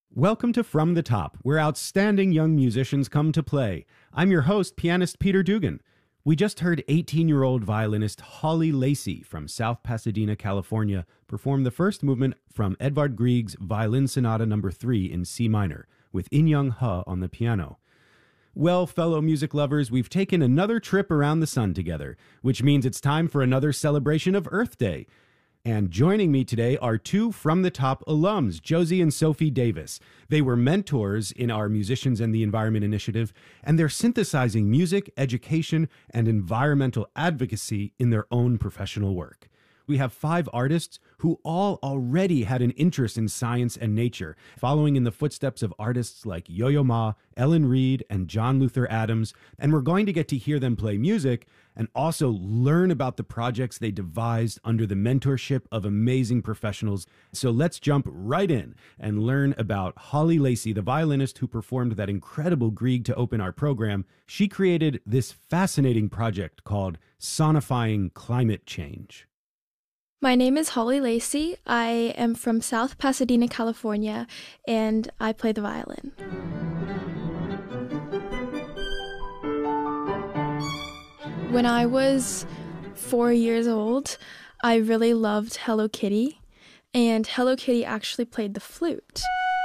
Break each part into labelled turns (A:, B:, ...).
A: Welcome to From the Top, where outstanding young musicians come to play. I'm your host, pianist Peter Dugan. We just heard 18-year-old violinist Holly Lacey from South Pasadena, California, perform the first movement from Edvard Grieg's Violin Sonata No. 3 in C minor, with In-Young Huh on the piano. Well, fellow music lovers, we've taken another trip around the sun together, which means it's time for another celebration of Earth Day. And joining me today are two From the Top alums, Josie and Sophie Davis. They were mentors in our Musicians and the Environment initiative, and they're synthesizing music, education, and environmental advocacy in their own professional work. We have 5 artists who all already had an interest in science and nature, following in the footsteps of artists like Yo-Yo Ma, Ellen Reed, and John Luther Adams, and we're going to get to hear them play music and also learn about the projects they devised under the mentorship of amazing professionals. So let's jump right in and learn about Holly Lacey, the violinist who performed that incredible Grieg to open our program. She created this fascinating project called Sonifying Climate Change.
B: My name is Holly Lacey. I am from South Pasadena, California, and I play the violin. When I was 4 years old, I really loved Hello Kitty, and Hello Kitty actually played the flute.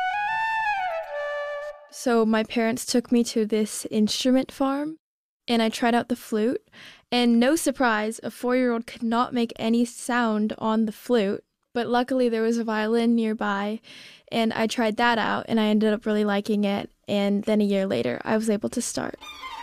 B: So my parents took me to this instrument farm, and I tried out the flute. And no surprise, a 4-year-old could not make any sound on the flute, but luckily there was a violin nearby, and I tried that out, and I ended up really liking it, and then a year later, I was able to start.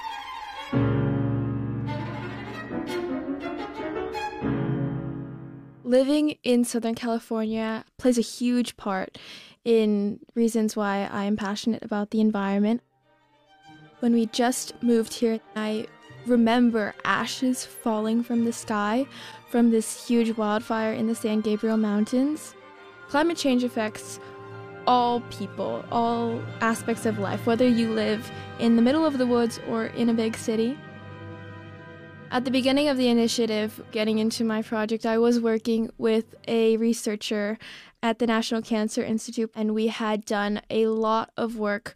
B: Living in Southern California plays a huge part in reasons why I am passionate about the environment. When we just moved here, I remember ashes falling from the sky from this huge wildfire in the San Gabriel Mountains. Climate change affects all people, all aspects of life, whether you live in the middle of the woods or in a big city. At the beginning of the initiative, getting into my project, I was working with a researcher at the National Cancer Institute, and we had done a lot of work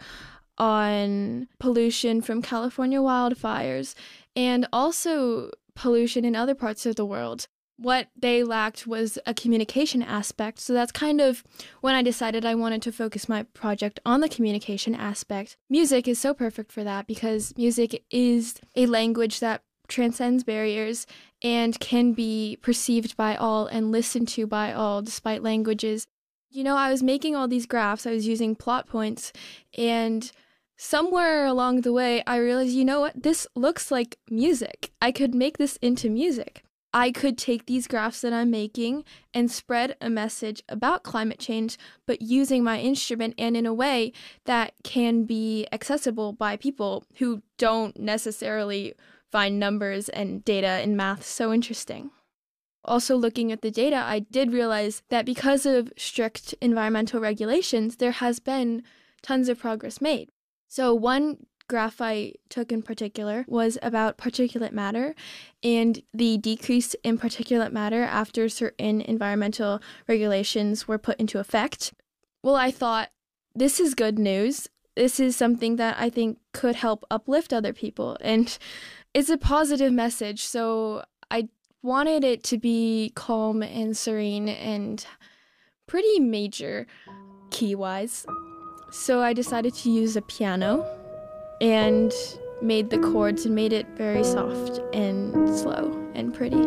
B: on pollution from California wildfires and also pollution in other parts of the world. What they lacked was a communication aspect, so that's kind of when I decided I wanted to focus my project on the communication aspect. Music is so perfect for that because music is a language that transcends barriers and can be perceived by all and listened to by all despite languages. You know, I was making all these graphs, I was using plot points, and somewhere along the way, I realized, you know what, this looks like music. I could make this into music. I could take these graphs that I'm making and spread a message about climate change, but using my instrument and in a way that can be accessible by people who don't necessarily find numbers and data and math so interesting. Also looking at the data, I did realize that because of strict environmental regulations, there has been tons of progress made. So one graph I took in particular was about particulate matter and the decrease in particulate matter after certain environmental regulations were put into effect. Well, I thought, this is good news. This is something that I think could help uplift other people, and it's a positive message, so I wanted it to be calm and serene and pretty major key-wise. So I decided to use a piano and made the chords and made it very soft and slow and pretty.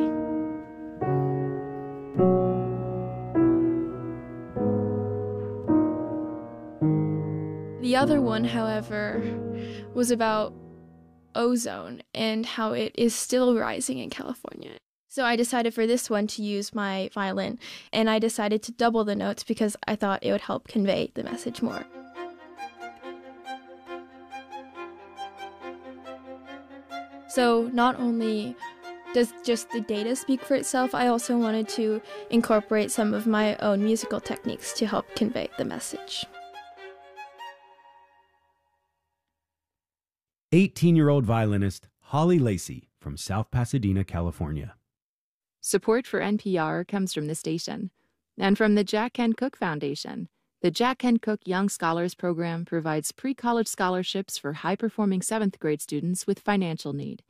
B: The other one, however, was about ozone and how it is still rising in California. So I decided for this one to use my violin, and I decided to double the notes because I thought it would help convey the message more. So not only does just the data speak for itself, I also wanted to incorporate some of my own musical techniques to help convey the message.
A: 18-year-old violinist Holly Lacey from South Pasadena, California.
C: Support for NPR comes from the station and from the Jack Kent Cooke Foundation, The Jack Ken Cook Young Scholars Program provides pre-college scholarships for high-performing 7th grade students with financial need.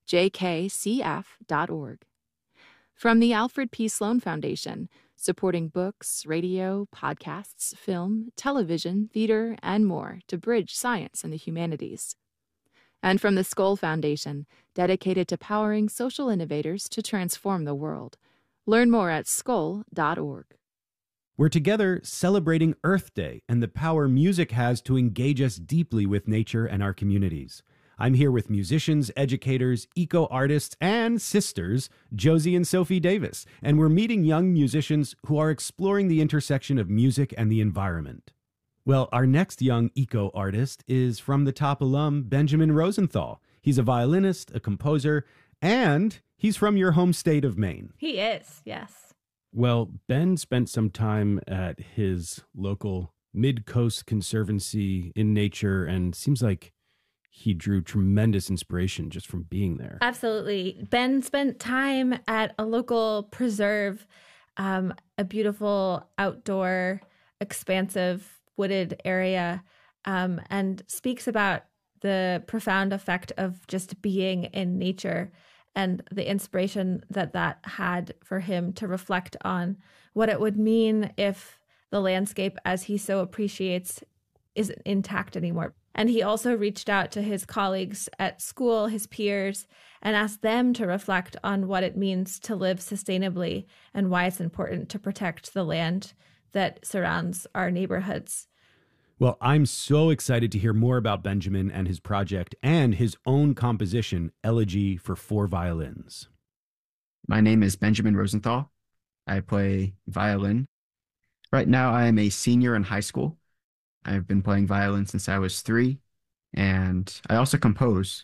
C: jkcf.org. From the Alfred P. Sloan Foundation, supporting books, radio, podcasts, film, television, theater, and more to bridge science and the humanities. And from the Skoll Foundation, dedicated to powering social innovators to transform the world. Learn more at skoll.org.
A: We're together celebrating Earth Day and the power music has to engage us deeply with nature and our communities. I'm here with musicians, educators, eco-artists, and sisters, Josie and Sophie Davis, and we're meeting young musicians who are exploring the intersection of music and the environment. Well, our next young eco-artist is from the top alum, Benjamin Rosenthal. He's a violinist, a composer, and he's from your home state of Maine.
D: He is, yes.
A: Well, Ben spent some time at his local Mid-Coast Conservancy in nature, and seems like he drew tremendous inspiration just from being there.
D: Absolutely. Ben spent time at a local preserve, a beautiful outdoor, expansive, wooded area, and speaks about the profound effect of just being in nature and the inspiration that that had for him to reflect on what it would mean if the landscape, as he so appreciates, isn't intact anymore. And he also reached out to his colleagues at school, his peers, and asked them to reflect on what it means to live sustainably and why it's important to protect the land that surrounds our neighborhoods.
A: Well, I'm so excited to hear more about Benjamin and his project and his own composition, Elegy for 4 Violins.
E: My name is Benjamin Rosenthal. I play violin. Right now, I am a senior in high school. I've been playing violin since I was 3, and I also compose.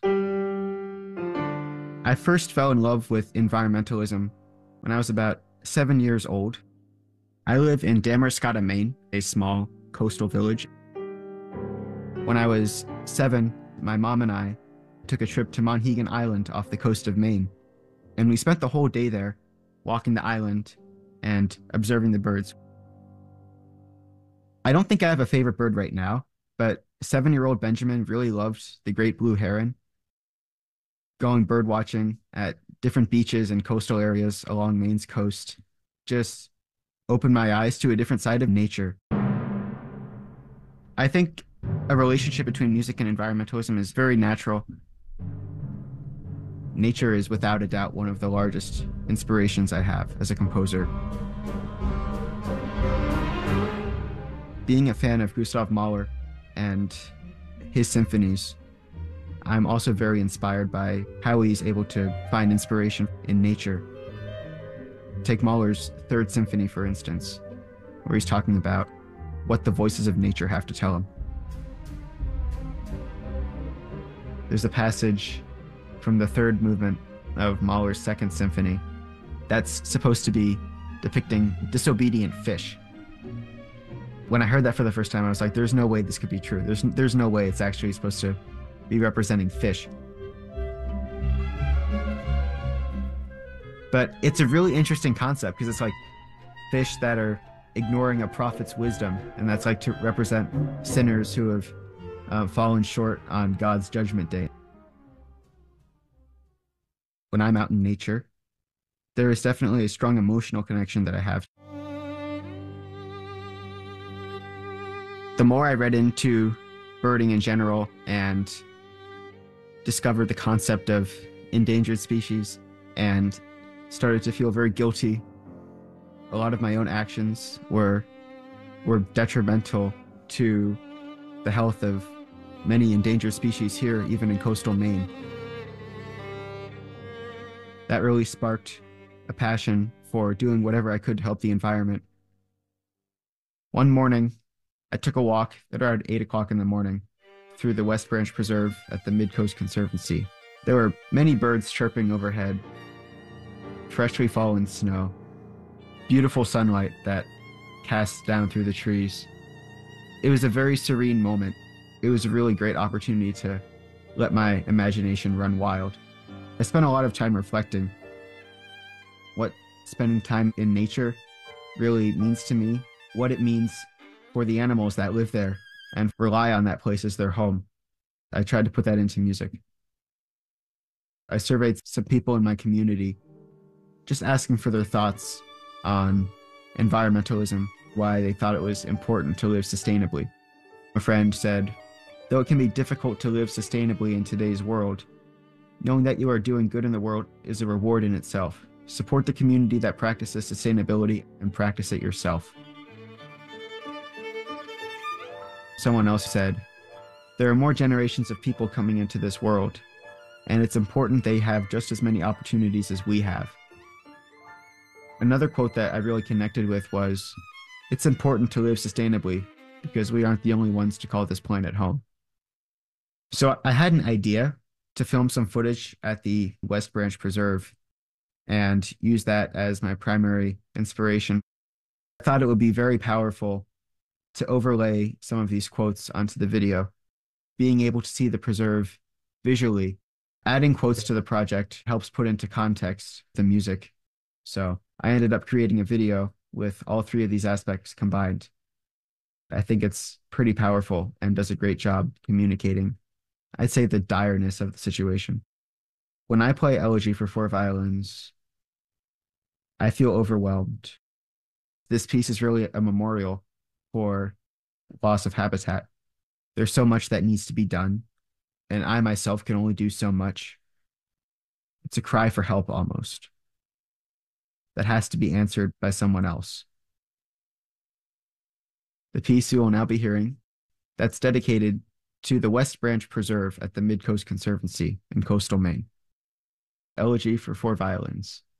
E: I first fell in love with environmentalism when I was about 7 years old. I live in Damariscotta, Maine, a small coastal village. When I was 7, my mom and I took a trip to Monhegan Island off the coast of Maine, and we spent the whole day there walking the island and observing the birds. I don't think I have a favorite bird right now, but 7-year-old Benjamin really loved the great blue heron. Going bird watching at different beaches and coastal areas along Maine's coast just opened my eyes to a different side of nature. I think a relationship between music and environmentalism is very natural. Nature is without a doubt one of the largest inspirations I have as a composer. Being a fan of Gustav Mahler and his symphonies, I'm also very inspired by how he's able to find inspiration in nature. Take Mahler's Third Symphony, for instance, where he's talking about what the voices of nature have to tell him. There's a passage from the third movement of Mahler's Second Symphony that's supposed to be depicting disobedient fish. When I heard that for the first time, I was like, there's no way this could be true. There's no way it's actually supposed to be representing fish. But it's a really interesting concept because it's like fish that are ignoring a prophet's wisdom, and that's like to represent sinners who have fallen short on God's judgment day. When I'm out in nature, there is definitely a strong emotional connection that I have. The more I read into birding in general and discovered the concept of endangered species and started to feel very guilty, a lot of my own actions were detrimental to the health of many endangered species here, even in coastal Maine. That really sparked a passion for doing whatever I could to help the environment. One morning, I took a walk at around 8 o'clock in the morning through the West Branch Preserve at the Mid-Coast Conservancy. There were many birds chirping overhead, freshly fallen snow, beautiful sunlight that cast down through the trees. It was a very serene moment. It was a really great opportunity to let my imagination run wild. I spent a lot of time reflecting what spending time in nature really means to me, what it means for the animals that live there and rely on that place as their home. I tried to put that into music. I surveyed some people in my community, just asking for their thoughts on environmentalism, why they thought it was important to live sustainably. A friend said, "Though it can be difficult to live sustainably in today's world, knowing that you are doing good in the world is a reward in itself. Support the community that practices sustainability and practice it yourself." Someone else said, "There are more generations of people coming into this world, and it's important they have just as many opportunities as we have." Another quote that I really connected with was, "It's important to live sustainably because we aren't the only ones to call this planet home." So I had an idea to film some footage at the West Branch Preserve and use that as my primary inspiration. I thought it would be very powerful to overlay some of these quotes onto the video. Being able to see the preserve visually, adding quotes to the project helps put into context the music. So I ended up creating a video with all three of these aspects combined. I think it's pretty powerful and does a great job communicating, I'd say, the direness of the situation. When I play Elegy for Four Violins, I feel overwhelmed. This piece is really a memorial for loss of habitat. There's so much that needs to be done, and I myself can only do so much. It's a cry for help almost, that has to be answered by someone else. The piece you will now be hearing, that's dedicated to the West Branch Preserve at the Midcoast Conservancy in coastal Maine. Elegy for Four Violins.